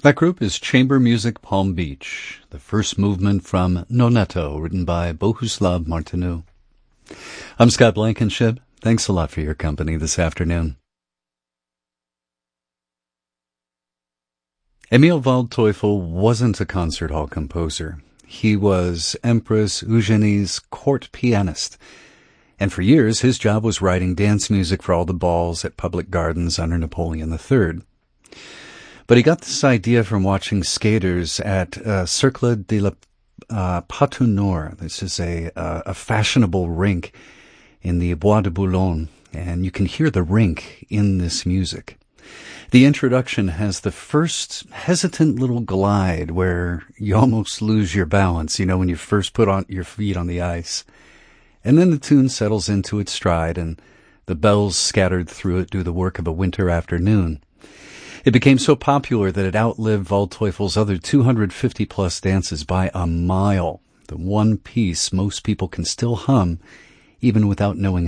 That group is Chamber Music Palm Beach, the first movement from Nonetto, written by Bohuslav Martinu. I'm Scott Blankenship. Thanks a lot for your company this afternoon. Emil Waldteufel wasn't a concert hall composer. He was Empress Eugenie's court pianist. And for years, his job was writing dance music for all the balls at public gardens under Napoleon III. But he got this idea from watching skaters at Cercle de la Pâte Nord. This is a fashionable rink in the Bois de Boulogne, and you can hear the rink in this music. The introduction has the first hesitant little glide where you almost lose your balance, when you first put on your feet on the ice. And then the tune settles into its stride, and the bells scattered through it do the work of a winter afternoon. It became so popular that it outlived Waldteufel's other 250-plus dances by a mile. The one piece most people can still hum, even without knowing